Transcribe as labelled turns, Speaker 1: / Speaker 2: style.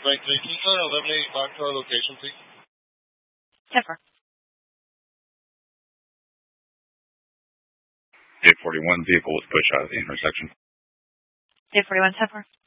Speaker 1: Right, can you try to eliminate back to our location, please?
Speaker 2: 10-4.
Speaker 3: 841 vehicle was pushed out of the intersection.
Speaker 2: 841, 10-4.